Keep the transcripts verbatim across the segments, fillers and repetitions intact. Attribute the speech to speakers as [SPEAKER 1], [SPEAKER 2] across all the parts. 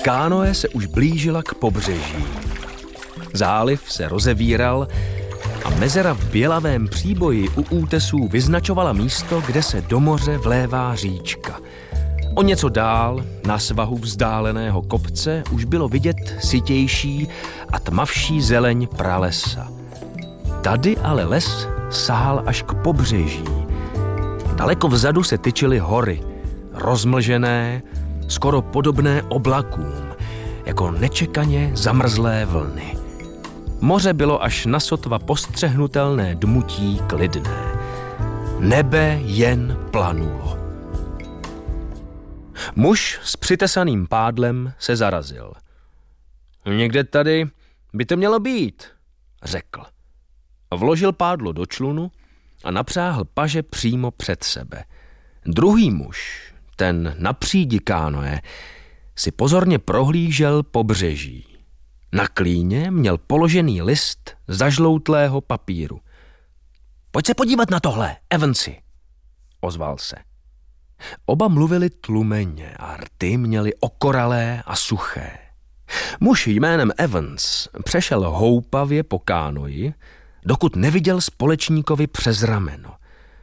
[SPEAKER 1] Kánoe se už blížila k pobřeží. Záliv se rozevíral a mezera v bělavém příboji u útesů vyznačovala místo, kde se do moře vlévá říčka. O něco dál, na svahu vzdáleného kopce, už bylo vidět sytější a tmavší zeleň pralesa. Tady ale les sahal až k pobřeží. Daleko vzadu se tyčily hory, rozmlžené, skoro podobné oblakům, jako nečekaně zamrzlé vlny. Moře bylo až nasotva postřehnutelné dmutí klidné. Nebe jen planulo. Muž s přitesaným pádlem se zarazil. Někde tady by to mělo být, řekl. Vložil pádlo do člunu a napřáhl paže přímo před sebe. Druhý muž, ten na přídi kánoe, si pozorně prohlížel pobřeží. Na klíně měl položený list zažloutlého papíru. Pojď se podívat na tohle, Evansi, ozval se. Oba mluvili tlumeně a rty měli okoralé a suché. Muž jménem Evans přešel houpavě po kánoji, dokud neviděl společníkovi přes rameno.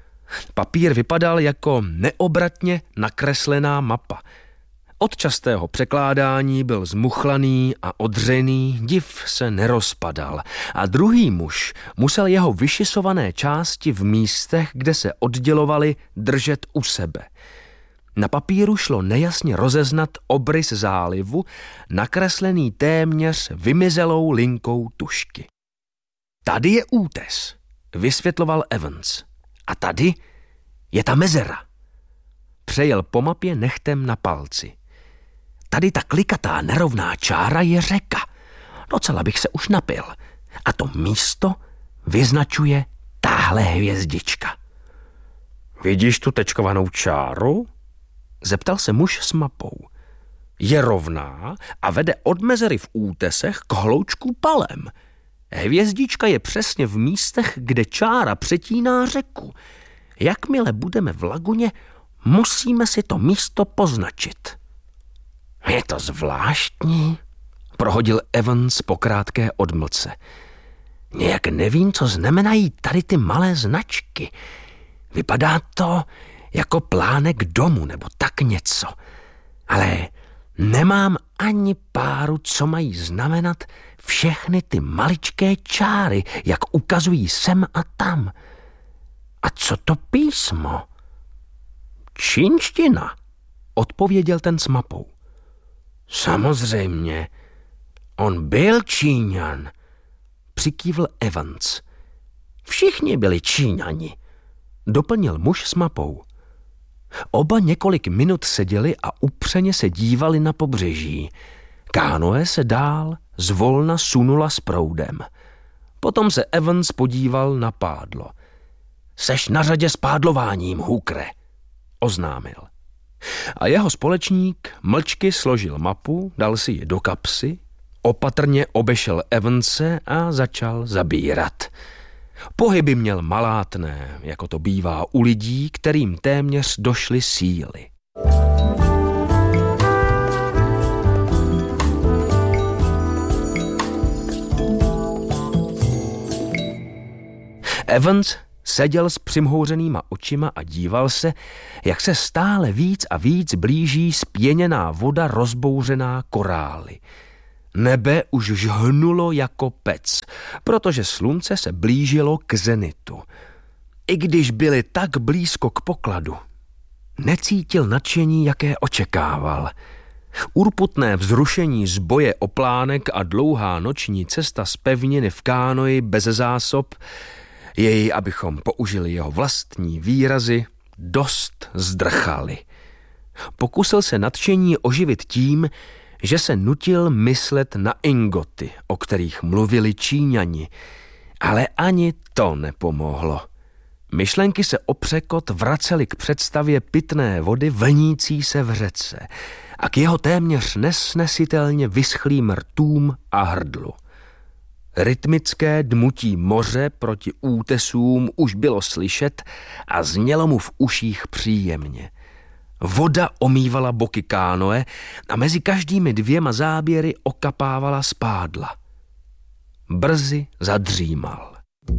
[SPEAKER 1] Papír vypadal jako neobratně nakreslená mapa. Od častého překládání byl zmuchlaný a odřený, div se nerozpadal a druhý muž musel jeho vyšisované části v místech, kde se oddělovaly, držet u sebe. Na papíru šlo nejasně rozeznat obrys zálivu, nakreslený téměř vymizelou linkou tušky. Tady je útes, vysvětloval Evans. A tady je ta mezera. Přejel po mapě nechtem na palci. Tady ta klikatá nerovná čára je řeka. Docela bych se už napil. A to místo vyznačuje táhle hvězdička. Vidíš tu tečkovanou čáru? Zeptal se muž s mapou. Je rovná a vede od mezery v útesech k hloučku palem. Hvězdička je přesně v místech, kde čára přetíná řeku. Jakmile budeme v laguně, musíme si to místo poznačit. Je to zvláštní, prohodil Evans po krátké odmlce. Nějak nevím, co znamenají tady ty malé značky. Vypadá to jako plánek domu nebo tak něco. Ale nemám ani páru, co mají znamenat všechny ty maličké čáry, jak ukazují sem a tam. A co to písmo? Čínština, odpověděl ten s mapou. Samozřejmě, on byl Číňan, přikývl Evans. Všichni byli Číňani, doplnil muž s mapou. Oba několik minut seděli a upřeně se dívali na pobřeží. Kánoe se dál zvolna sunula s proudem. Potom se Evans podíval na pádlo. Seš na řadě s pádlováním, Hookere, oznámil. A jeho společník mlčky složil mapu, dal si ji do kapsy, opatrně obešel Evanse a začal zabírat. Pohyby měl malátné, jako to bývá u lidí, kterým téměř došly síly. Evans seděl s přimhouřenýma očima a díval se, jak se stále víc a víc blíží spěněná voda rozbouřená korály. Nebe už žhnulo jako pec, protože slunce se blížilo k zenitu. I když byli tak blízko k pokladu, necítil nadšení, jaké očekával. Urputné vzrušení z boje o plánek a dlouhá noční cesta z pevniny v kánoji bez zásob jej, abychom použili jeho vlastní výrazy, dost zdrchali. Pokusil se nadšení oživit tím, že se nutil myslet na ingoty, o kterých mluvili Číňani, ale ani to nepomohlo. Myšlenky se opřekot vracely k představě pitné vody vlnící se v řece a k jeho téměř nesnesitelně vyschlým rtům a hrdlu. Rytmické dmutí moře proti útesům už bylo slyšet a znělo mu v uších příjemně. Voda omývala boky kánoe a mezi každými dvěma záběry okapávala spádla. Brzy zadřímal.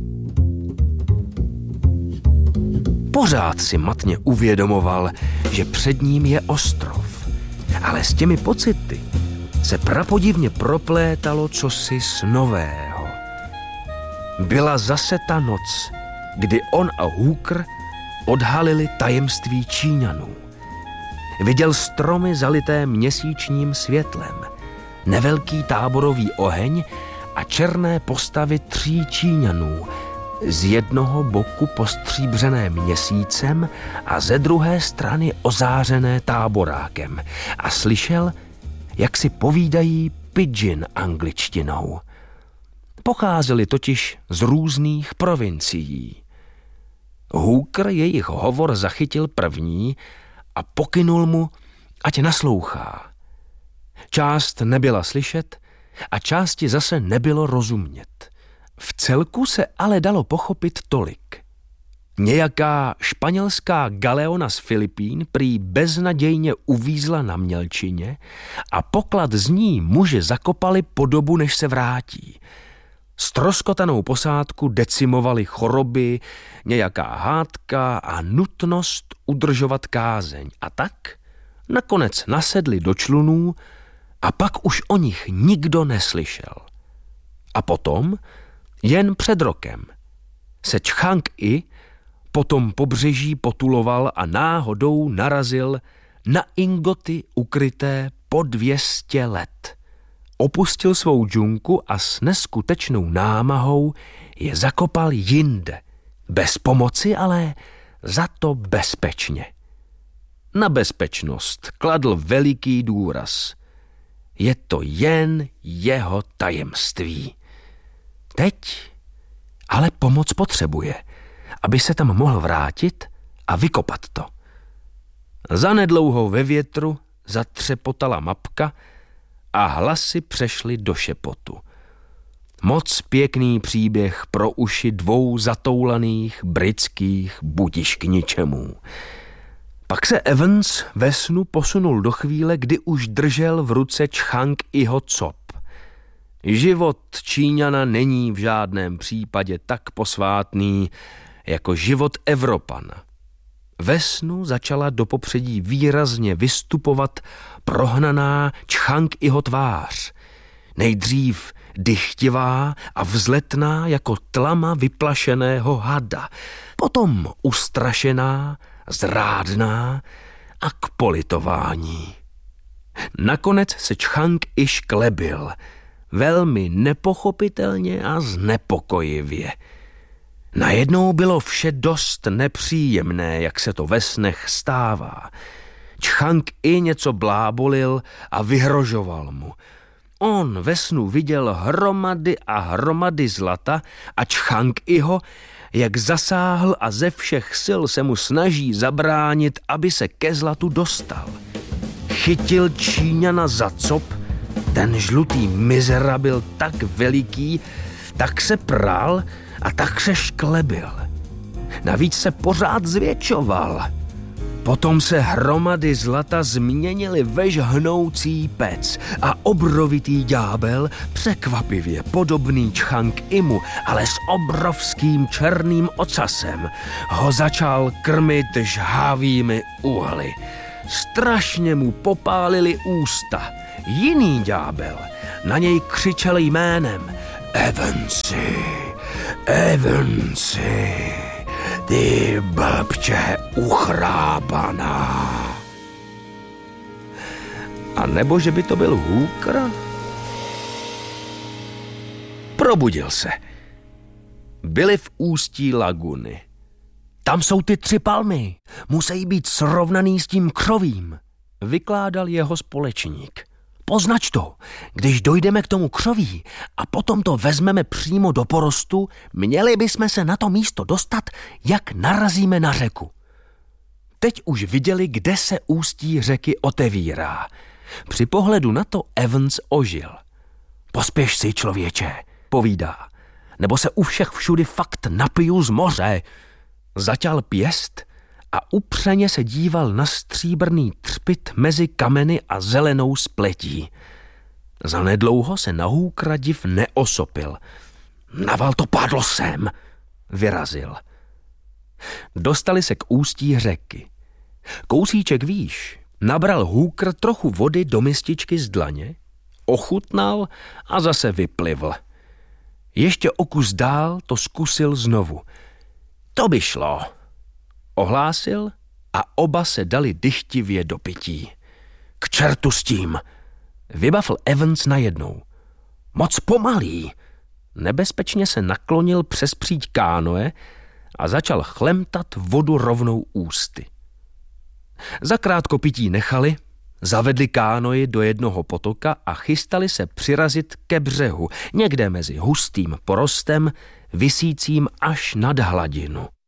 [SPEAKER 1] Pořád si matně uvědomoval, že před ním je ostrov, ale s těmi pocity se prapodivně proplétalo cosi snového. Byla zase ta noc, kdy on a Hooker odhalili tajemství Číňanů. Viděl stromy zalité měsíčním světlem, nevelký táborový oheň a černé postavy tří Číňanů, z jednoho boku postříbřené měsícem a ze druhé strany ozářené táborákem, a slyšel, jak si povídají pidgin angličtinou. Pocházeli totiž z různých provincií. Hooker jejich hovor zachytil první a pokynul mu, ať naslouchá. Část nebyla slyšet a části zase nebylo rozumět. V celku se ale dalo pochopit tolik. Nějaká španělská galeona z Filipín prý beznadějně uvízla na mělčině a poklad z ní muži zakopali po dobu, než se vrátí. Stroskotanou posádku decimovali choroby, nějaká hádka a nutnost udržovat kázeň. A tak nakonec nasedli do člunů a pak už o nich nikdo neslyšel. A potom, jen před rokem, se Čchang-i po tom pobřeží potuloval a náhodou narazil na ingoty ukryté po dvě stě let. Opustil svou džunku a s neskutečnou námahou je zakopal jinde. Bez pomoci, ale za to bezpečně. Na bezpečnost kladl veliký důraz. Je to jen jeho tajemství. Teď ale pomoc potřebuje, aby se tam mohl vrátit a vykopat to. Zanedlouho ve větru zatřepotala mapka a hlasy přešly do šepotu. Moc pěkný příběh pro uši dvou zatoulaných britských budiž k ničemu. Pak se Evans ve snu posunul do chvíle, kdy už držel v ruce Čchang-iho cop. Život Číňana není v žádném případě tak posvátný jako život Evropana. Ve snu začala do popředí výrazně vystupovat prohnaná Čchang-iho tvář. Nejdřív dychtivá a vzletná jako tlama vyplašeného hada, potom ustrašená, zrádná a k politování. Nakonec se Čchang-i šklebil, velmi nepochopitelně a znepokojivě. Najednou bylo vše dost nepříjemné, jak se to ve snech stává. Čchang-i něco blábolil a vyhrožoval mu. On ve snu viděl hromady a hromady zlata a Čchang-iho, jak zasáhl a ze všech sil se mu snaží zabránit, aby se ke zlatu dostal. Chytil Číňana za cop, ten žlutý mizera byl tak veliký, tak se prál a tak se šklebil. Navíc se pořád zvětšoval. Potom se hromady zlata změnily ve žhnoucí pec a obrovitý ďábel, překvapivě podobný Čchang-imu, ale s obrovským černým ocasem, ho začal krmit žhavými uhly. Strašně mu popálili ústa. Jiný ďábel na něj křičel jménem: Evansi, Evansi, ty blbče uchrábaná. A nebo že by to byl Hooker? Probudil se. Byli v ústí laguny. Tam jsou ty tři palmy, musí být srovnaný s tím křovím, vykládal jeho společník. Poznač to, když dojdeme k tomu křoví a potom to vezmeme přímo do porostu, měli bychom se na to místo dostat, jak narazíme na řeku. Teď už viděli, kde se ústí řeky otevírá. Při pohledu na to Evans ožil. Pospěš si, člověče, povídá, nebo se u všech všudy fakt napiju z moře. Zaťal pěst a upřeně se díval na stříbrný třpyt mezi kameny a zelenou spletí. Zanedlouho se na hůkra div neosopil. Naval to pádlo sem, vyrazil. Dostali se k ústí řeky. Kousíček výš nabral hůkr trochu vody do mističky z dlaně, ochutnal a zase vyplivl. Ještě o kus dál to zkusil znovu. To by šlo, ohlásil a oba se dali dychtivě do pití. K čertu s tím, vybavil Evans najednou. Moc pomalý. Nebezpečně se naklonil přes příď kánoe a začal chlemtat vodu rovnou ústy. Zakrátko pití nechali, zavedli kánoji do jednoho potoka a chystali se přirazit ke břehu, někde mezi hustým porostem, visícím až nad hladinu.